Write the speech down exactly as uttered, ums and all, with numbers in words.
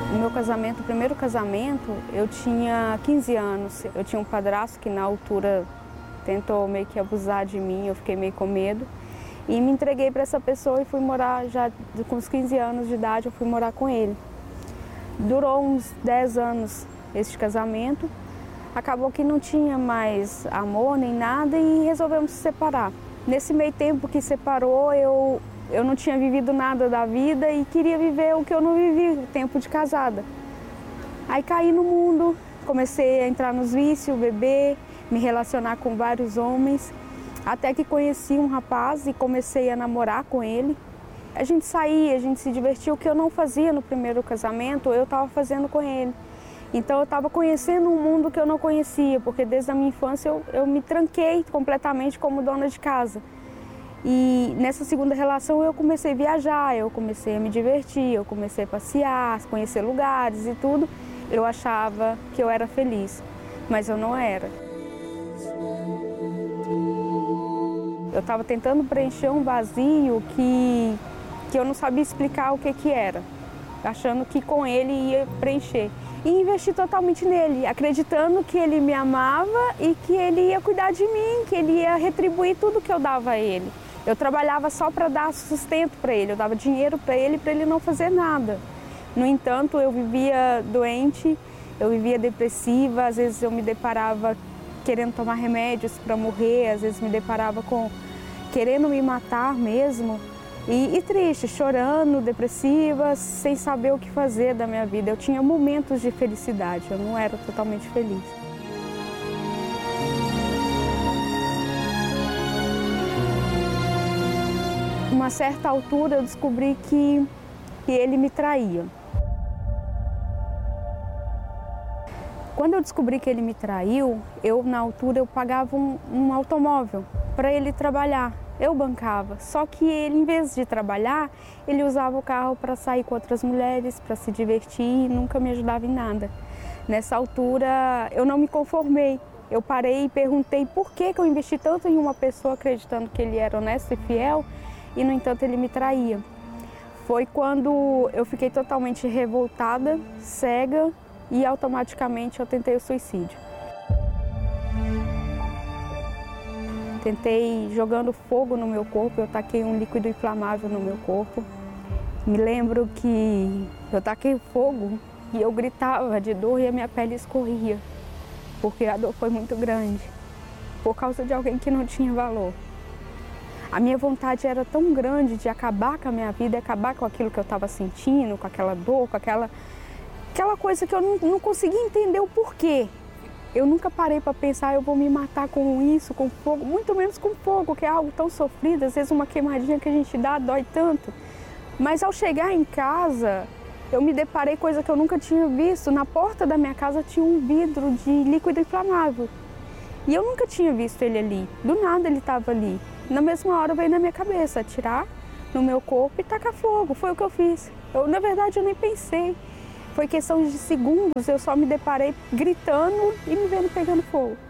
No meu casamento, o primeiro casamento, eu tinha quinze anos. Eu tinha um padrasto que na altura tentou meio que abusar de mim, eu fiquei meio com medo. E me entreguei para essa pessoa e fui morar, já com os quinze anos de idade, eu fui morar com ele. Durou uns dez anos esse casamento. Acabou que não tinha mais amor nem nada e resolvemos se separar. Nesse meio tempo que separou, eu, eu não tinha vivido nada da vida e queria viver o que eu não vivi, o tempo de casada. Aí caí no mundo, comecei a entrar nos vícios, beber, me relacionar com vários homens, até que conheci um rapaz e comecei a namorar com ele. A gente saía, a gente se divertia, o que eu não fazia no primeiro casamento, eu estava fazendo com ele. Então eu estava conhecendo um mundo que eu não conhecia, porque desde a minha infância eu, eu me tranquei completamente como dona de casa. E nessa segunda relação eu comecei a viajar, eu comecei a me divertir, eu comecei a passear, conhecer lugares e tudo. Eu achava que eu era feliz, mas eu não era. Eu estava tentando preencher um vazio que, que eu não sabia explicar o que, que era, achando que com ele ia preencher. E investi totalmente nele, acreditando que ele me amava e que ele ia cuidar de mim, que ele ia retribuir tudo que eu dava a ele. Eu trabalhava só para dar sustento para ele, eu dava dinheiro para ele, para ele não fazer nada. No entanto, eu vivia doente, eu vivia depressiva, às vezes eu me deparava querendo tomar remédios para morrer, às vezes me deparava com querendo me matar mesmo. E, e triste, chorando, depressiva, sem saber o que fazer da minha vida. Eu tinha momentos de felicidade, eu não era totalmente feliz. Uma certa altura eu descobri que, que ele me traía. Quando eu descobri que ele me traiu, eu na altura eu pagava um, um automóvel para ele trabalhar. Eu bancava, só que ele, em vez de trabalhar, ele usava o carro para sair com outras mulheres, para se divertir e nunca me ajudava em nada. Nessa altura, eu não me conformei. Eu parei e perguntei por que que eu investi tanto em uma pessoa acreditando que ele era honesto e fiel e, no entanto, ele me traía. Foi quando eu fiquei totalmente revoltada, cega e automaticamente eu tentei o suicídio. Tentei jogando fogo no meu corpo, eu taquei um líquido inflamável no meu corpo. Me lembro que eu taquei fogo e eu gritava de dor e a minha pele escorria, porque a dor foi muito grande, por causa de alguém que não tinha valor. A minha vontade era tão grande de acabar com a minha vida, acabar com aquilo que eu estava sentindo, com aquela dor, com aquela, aquela coisa que eu não, não conseguia entender o porquê. Eu nunca parei para pensar, eu vou me matar com isso, com fogo, muito menos com fogo, que é algo tão sofrido, às vezes uma queimadinha que a gente dá dói tanto. Mas ao chegar em casa, eu me deparei com coisa que eu nunca tinha visto. Na porta da minha casa tinha um vidro de líquido inflamável. E eu nunca tinha visto ele ali, do nada ele estava ali. Na mesma hora veio na minha cabeça, atirar no meu corpo e tacar fogo, foi o que eu fiz. Eu, na verdade eu nem pensei. Foi questão de segundos, eu só me deparei gritando e me vendo pegando fogo.